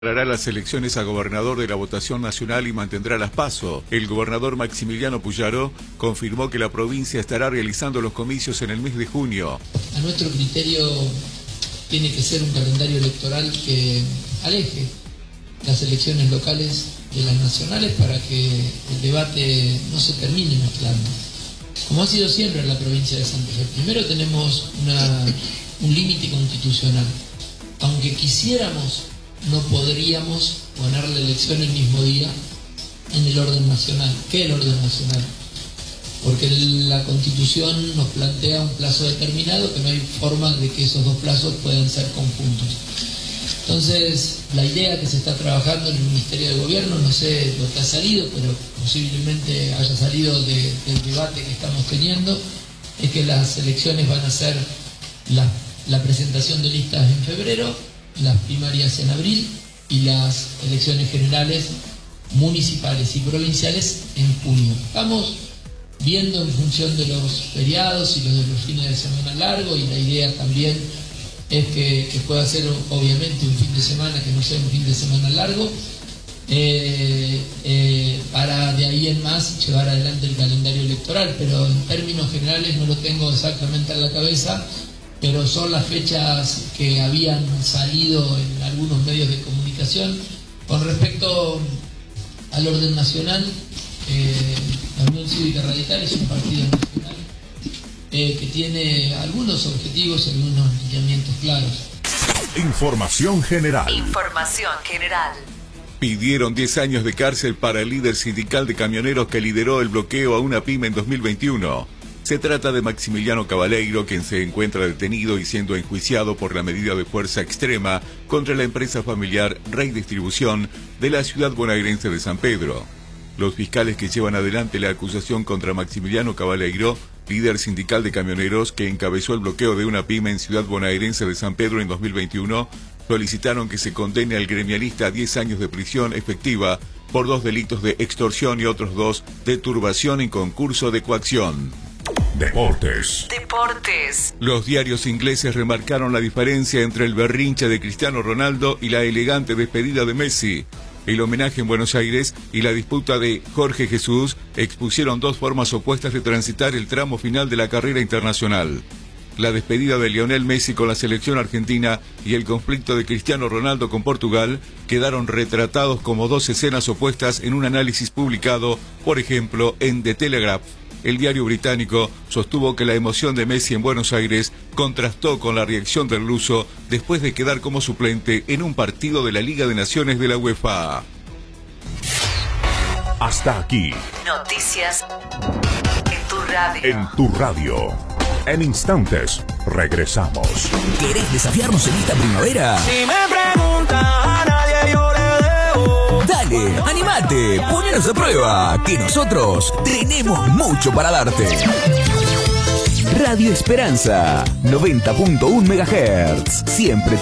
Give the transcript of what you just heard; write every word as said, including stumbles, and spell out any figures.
Hará las elecciones a gobernador de la votación nacional y mantendrá las PASO. El gobernador Maximiliano Puyaro confirmó que la provincia estará realizando los comicios en el mes de junio. A nuestro criterio tiene que ser un calendario electoral que aleje las elecciones locales de las nacionales para que el debate no se termine mezclando. Como ha sido siempre en la provincia de Santa Fe, primero tenemos una, un límite constitucional. Aunque quisiéramos, no podríamos poner la elección el mismo día en el orden nacional. ¿Qué es el orden nacional? Porque la Constitución nos plantea un plazo determinado, que no hay forma de que esos dos plazos puedan ser conjuntos. Entonces, la idea que se está trabajando en el Ministerio de Gobierno, no sé lo que ha salido, pero posiblemente haya salido de, del debate que estamos teniendo, es que las elecciones van a ser la, la presentación de listas en febrero, las primarias en abril y las elecciones generales municipales y provinciales en junio. Estamos viendo en función de los feriados y los de los fines de semana largos, y la idea también es que, que pueda ser obviamente un fin de semana que no sea un fin de semana largo, eh, eh, para de ahí en más llevar adelante el calendario electoral, pero en términos generales no lo tengo exactamente en la cabeza, pero son las fechas que habían salido en algunos medios de comunicación. Con respecto al orden nacional, eh, la Unión Cívica Radical es un partido nacional eh, que tiene algunos objetivos y algunos lineamientos claros. Información general. Información general. Pidieron diez años de cárcel para el líder sindical de camioneros que lideró el bloqueo a una pyme en dos mil veintiuno. Se trata de Maximiliano Cabaleiro, quien se encuentra detenido y siendo enjuiciado por la medida de fuerza extrema contra la empresa familiar Rey Distribución de la ciudad bonaerense de San Pedro. Los fiscales que llevan adelante la acusación contra Maximiliano Cabaleiro, líder sindical de camioneros que encabezó el bloqueo de una pyme en ciudad bonaerense de San Pedro en dos mil veintiuno, solicitaron que se condene al gremialista a diez años de prisión efectiva por dos delitos de extorsión y otros dos de turbación en concurso de coacción. Deportes. Deportes. Los diarios ingleses remarcaron la diferencia entre el berrinche de Cristiano Ronaldo y la elegante despedida de Messi. El homenaje en Buenos Aires y la disputa de Jorge Jesús expusieron dos formas opuestas de transitar el tramo final de la carrera internacional. La despedida de Lionel Messi con la selección argentina y el conflicto de Cristiano Ronaldo con Portugal quedaron retratados como dos escenas opuestas en un análisis publicado, por ejemplo, en The Telegraph. El diario británico sostuvo que la emoción de Messi en Buenos Aires contrastó con la reacción del luso después de quedar como suplente en un partido de la Liga de Naciones de la UEFA. Hasta aquí. Noticias en tu radio. En tu radio. En instantes, regresamos. ¿Querés desafiarnos en esta primavera? Si me preguntan a nadie yo le debo. Dale, animate, poneros a prueba, que nosotros tenemos mucho para darte. Radio Esperanza, noventa punto uno megahertz, siempre te